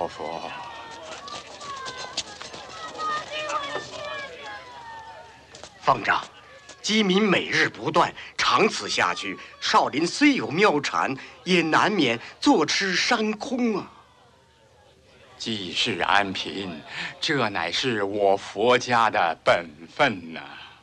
活佛。 方丈，饥民每日不断，长此下去，少林虽有妙禅，也难免坐吃山空啊。 济世安贫，这乃是我佛家的本分呐。